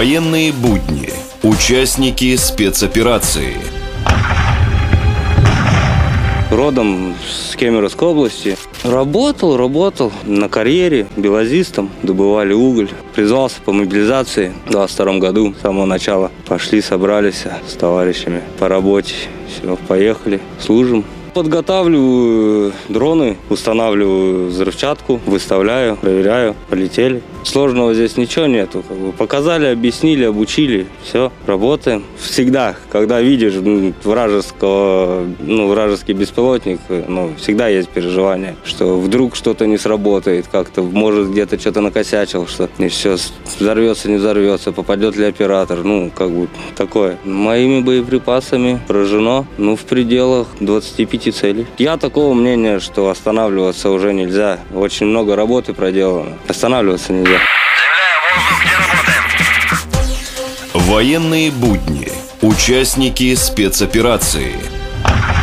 Военные будни. Участники спецоперации. Родом с Кемеровской области. Работал на карьере белазистом, добывали уголь. Призвался по мобилизации в 22 году, с самого начала. Пошли, собрались с товарищами по работе. Все, поехали, служим. Подготавливаю дроны, устанавливаю взрывчатку, выставляю, проверяю, полетели. Сложного здесь ничего нету. Показали, объяснили, обучили. Все, работаем. Всегда, когда видишь вражеский беспилотник, всегда есть переживание, что вдруг что-то не сработает, как-то может где-то что-то накосячил, что и все, взорвется, не взорвется, попадет ли оператор, такое. Моими боеприпасами поражено, в пределах 25 целей. Я такого мнения, что останавливаться уже нельзя. Очень много работы проделано. Останавливаться нельзя. Военные будни. Участники спецоперации.